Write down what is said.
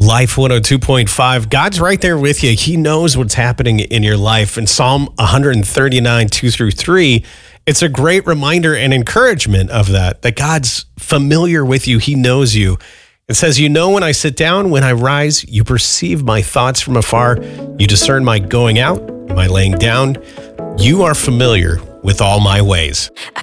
Life 102.5. God's right there with you. He knows what's happening in your life. In Psalm 139, 2 through 3, it's a great reminder and encouragement of that God's familiar with you. He knows you. It says, "You know when I sit down, when I rise, you perceive my thoughts from afar. You discern my going out, my laying down. You are familiar with all my ways."